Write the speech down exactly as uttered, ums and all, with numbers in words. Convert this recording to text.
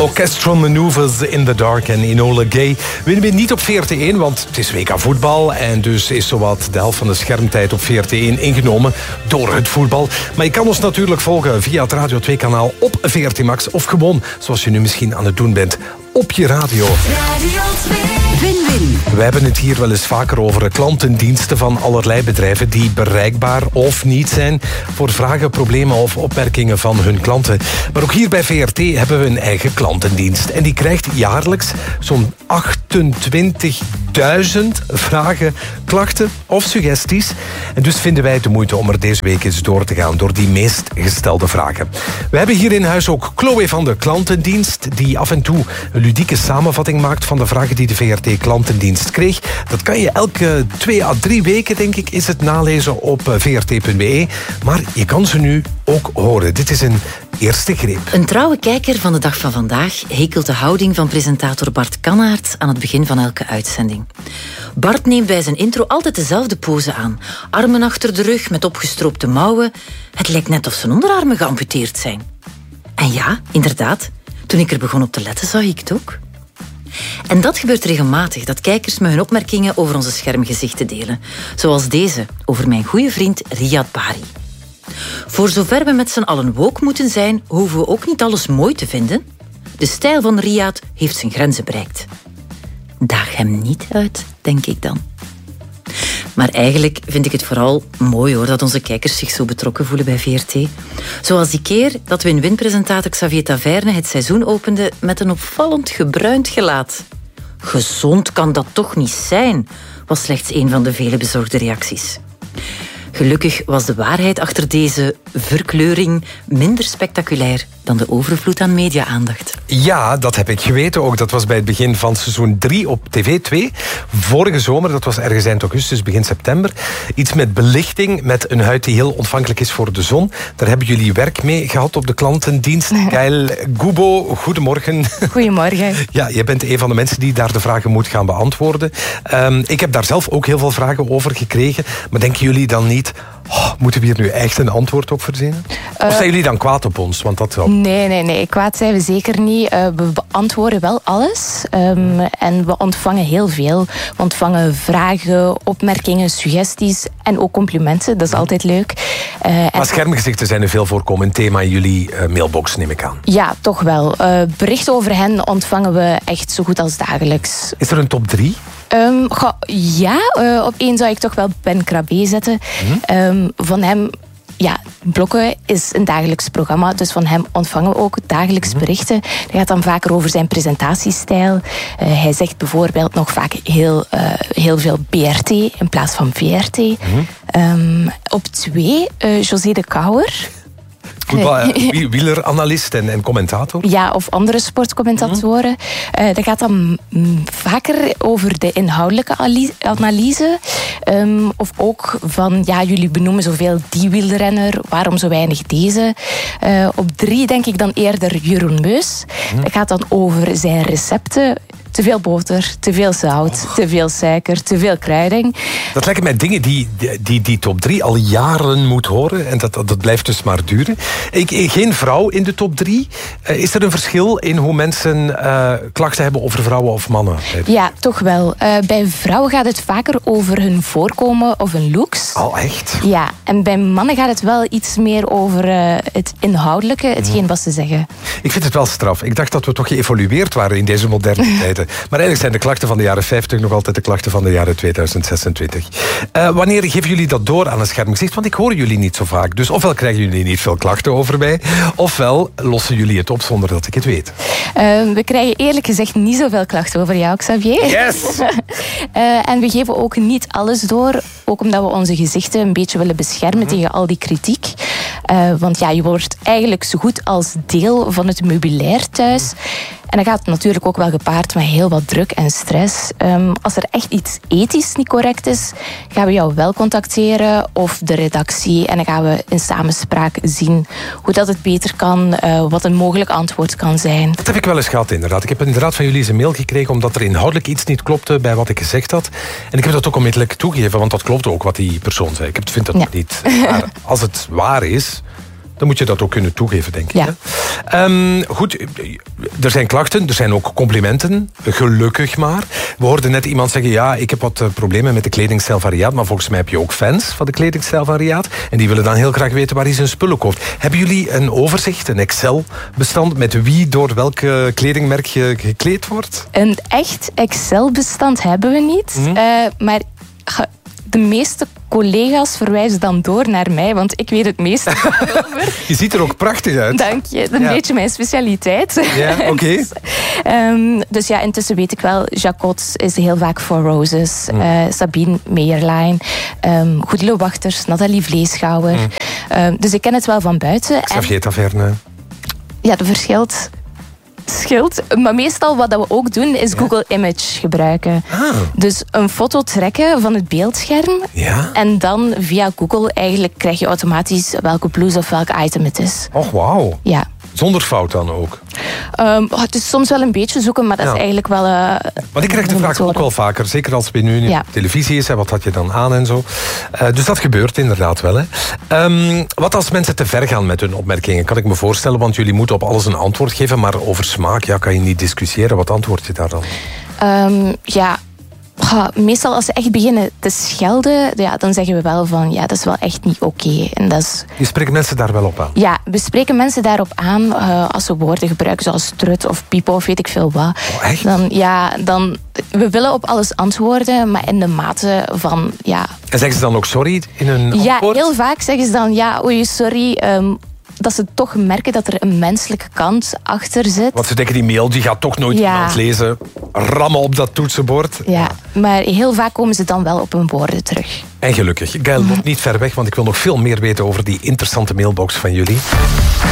Orchestral Maneuvers in the Dark en Enola Gay winnen we niet op V R T één, want het is W K voetbal en dus is zowat de helft van de schermtijd op V R T één ingenomen door het voetbal. Maar je kan ons natuurlijk volgen via het Radio twee kanaal op V R T Max of gewoon, zoals je nu misschien aan het doen bent, op je radio. Radio twee. Win-win. We hebben het hier wel eens vaker over klantendiensten van allerlei bedrijven die bereikbaar of niet zijn voor vragen, problemen of opmerkingen van hun klanten. Maar ook hier bij V R T hebben we een eigen klantendienst. En die krijgt jaarlijks zo'n achtentwintigduizend vragen, klachten of suggesties. En dus vinden wij het de moeite om er deze week eens door te gaan door die meest gestelde vragen. We hebben hier in huis ook Chloe van de klantendienst, die af en toe een ludieke samenvatting maakt van de vragen die de V R T-klantendienst kreeg. Dat kan je elke twee à drie weken, denk ik, is het nalezen op v r t punt b e. Maar je kan ze nu ook horen. Dit is een eerste greep. Een trouwe kijker van de dag van vandaag hekelt de houding van presentator Bart Kannaert aan het begin van elke uitzending. Bart neemt bij zijn intro altijd dezelfde pose aan. Armen achter de rug met opgestroopte mouwen. Het lijkt net of zijn onderarmen geamputeerd zijn. En ja, inderdaad, toen ik er begon op te letten, zag ik het ook. En dat gebeurt regelmatig, dat kijkers me hun opmerkingen over onze schermgezichten delen. Zoals deze, over mijn goede vriend Riyad Bari. Voor zover we met z'n allen woke moeten zijn, hoeven we ook niet alles mooi te vinden. De stijl van Riyad heeft zijn grenzen bereikt. Daag hem niet uit, denk ik dan. Maar eigenlijk vind ik het vooral mooi hoor, dat onze kijkers zich zo betrokken voelen bij V R T. Zoals die keer dat win-win-presentator Xavier Taverne het seizoen opende met een opvallend gebruind gelaat. Gezond kan dat toch niet zijn, was slechts een van de vele bezorgde reacties. Gelukkig was de waarheid achter deze verkleuring minder spectaculair dan de overvloed aan media-aandacht. Ja, dat heb ik geweten ook. Dat was bij het begin van seizoen drie op T V twee. Vorige zomer, dat was ergens eind augustus, begin september. Iets met belichting, met een huid die heel ontvankelijk is voor de zon. Daar hebben jullie werk mee gehad op de klantendienst. Gail Gubo, goedemorgen. Goedemorgen. Ja, je bent een van de mensen die daar de vragen moet gaan beantwoorden. Um, ik heb daar zelf ook heel veel vragen over gekregen. Maar denken jullie dan niet, oh, moeten we hier nu echt een antwoord op verzinnen? Uh, of zijn jullie dan kwaad op ons? Want dat wel... Nee, nee, nee. Kwaad zijn we zeker niet. Uh, we beantwoorden wel alles. Um, en we ontvangen heel veel. We ontvangen vragen, opmerkingen, suggesties en ook complimenten. Dat is altijd leuk. Uh, maar en... schermgezichten zijn een veel voorkomend thema in jullie uh, mailbox, neem ik aan. Ja, toch wel. Uh, berichten over hen ontvangen we echt zo goed als dagelijks. Is er een top drie? Um, ga, ja, uh, op één zou ik toch wel Ben Krabbe zetten. Mm-hmm. Um, van hem... Ja, Blokken is een dagelijks programma, dus van hem ontvangen we ook dagelijks berichten. Dat gaat dan vaker over zijn presentatiestijl. Uh, hij zegt bijvoorbeeld nog vaak heel, uh, heel veel B R T in plaats van V R T. Mm-hmm. Um, op twee, uh, José de Kouwer. Voetbal, wieleranalist en, en commentator? Ja, of andere sportcommentatoren. Mm-hmm. Uh, dat gaat dan m, vaker over de inhoudelijke analyse. Um, of ook van, ja, jullie benoemen zoveel die wielrenner, waarom zo weinig deze? Uh, op drie denk ik dan eerder Jeroen Meus. Mm-hmm. Dat gaat dan over zijn recepten. Te veel boter, te veel zout, oh. te veel suiker, te veel kruiding. Dat lijken mij dingen die, die, die top drie al jaren moet horen. En dat, dat blijft dus maar duren. Ik, geen vrouw in de top drie. Uh, is er een verschil in hoe mensen uh, klachten hebben over vrouwen of mannen? Ja, toch wel. Uh, bij vrouwen gaat het vaker over hun voorkomen of hun looks. Al echt? Ja, en bij mannen gaat het wel iets meer over uh, het inhoudelijke, hetgeen mm. wat ze zeggen. Ik vind het wel straf. Ik dacht dat we toch geëvolueerd waren in deze moderne tijden. Maar eigenlijk zijn de klachten van de jaren vijftig nog altijd de klachten van de jaren tweeduizend zesentwintig. Uh, wanneer geven jullie dat door aan een schermgezicht? Want ik hoor jullie niet zo vaak. Dus ofwel krijgen jullie niet veel klachten over mij, ofwel lossen jullie het op zonder dat ik het weet. Uh, we krijgen eerlijk gezegd niet zoveel klachten over jou, Xavier. Yes! uh, en we geven ook niet alles door, ook omdat we onze gezichten een beetje willen beschermen mm-hmm. tegen al die kritiek. Uh, want ja, je wordt eigenlijk zo goed als deel van het meubilair thuis. Mm-hmm. En dat gaat natuurlijk ook wel gepaard met heel wat druk en stress. Um, als er echt iets ethisch niet correct is, gaan we jou wel contacteren of de redactie. En dan gaan we in samenspraak zien hoe dat het beter kan, uh, wat een mogelijk antwoord kan zijn. Dat heb ik wel eens gehad, inderdaad. Ik heb inderdaad van jullie eens een mail gekregen omdat er inhoudelijk iets niet klopte bij wat ik gezegd had. En ik heb dat ook onmiddellijk toegegeven, want dat klopte ook wat die persoon zei. Ik vind dat ja. niet waar. Als het waar is, dan moet je dat ook kunnen toegeven, denk ik. Ja. Hè? Um, goed, er zijn klachten, er zijn ook complimenten. Gelukkig maar. We hoorden net iemand zeggen, ja, ik heb wat uh, problemen met de kledingstijl van Riyad, maar volgens mij heb je ook fans van de kledingstijl van Riyad. En die willen dan heel graag weten waar hij zijn spullen koopt. Hebben jullie een overzicht, een Excel-bestand met wie door welke kledingmerk je gekleed wordt? Een echt Excel-bestand hebben we niet. Mm-hmm. uh, maar de meeste collega's verwijzen dan door naar mij, want ik weet het meest over. Je ziet er ook prachtig uit. Dank je. Dat is een ja. beetje mijn specialiteit. Ja, oké. Okay. dus, um, dus ja, intussen weet ik wel, Jacquot is heel vaak For Roses, mm. uh, Sabine Meierlein, um, Goedele Wachters, Nathalie Vleeschouwer. Mm. Um, dus ik ken het wel van buiten. Xavier Taverne. Ja, dat verschilt. Schild. Maar meestal wat we ook doen is ja. Google Image gebruiken. Ah. Dus een foto trekken van het beeldscherm. Ja. En dan via Google eigenlijk krijg je automatisch welke blouse of welk item het is. Och, wauw. Ja. Zonder fout dan ook? Um, het is soms wel een beetje zoeken, maar dat ja. is eigenlijk wel... Uh, Want ik krijg de vraag ook wel vaker. Zeker als het nu in ja. televisie is. Hè, wat had je dan aan en zo. Uh, dus dat gebeurt inderdaad wel. Hè. Um, wat als mensen te ver gaan met hun opmerkingen? Kan ik me voorstellen, want jullie moeten op alles een antwoord geven. Maar over smaak ja, kan je niet discussiëren. Wat antwoord je daar dan? Um, ja... Ja, meestal als ze echt beginnen te schelden, ja, dan zeggen we wel van, ja, dat is wel echt niet oké. Okay. En dat is... Je spreekt mensen daar wel op aan? Ja, we spreken mensen daarop aan uh, als ze woorden gebruiken zoals trut of piepo of weet ik veel wat. Oh, echt? Dan, ja, dan, we willen op alles antwoorden, maar in de mate van, ja... En zeggen ze dan ook sorry in hun antwoord? Ja, heel vaak zeggen ze dan, ja, oei, sorry... Um, dat ze toch merken dat er een menselijke kant achter zit. Want ze denken, die mail die gaat toch nooit ja. iemand lezen. Rammen op dat toetsenbord. Ja, maar heel vaak komen ze dan wel op hun woorden terug. En gelukkig. Gaël, mm-hmm. niet ver weg, want ik wil nog veel meer weten over die interessante mailbox van jullie.